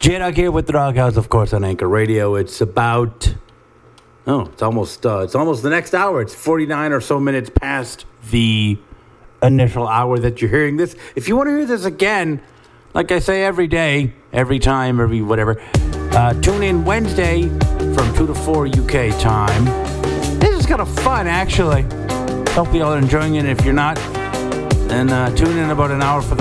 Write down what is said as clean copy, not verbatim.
J-Dog here with the Doghouse, of course, on Anchor Radio. It's about, it's almost the next hour. It's 49 or so minutes past the initial hour that you're hearing this. If you want to hear this again, like I say every day, every time, every whatever, tune in Wednesday from 2 to 4 UK time. This is kind of fun, actually. Hope you all are enjoying it. If you're not, then tune in about an hour for the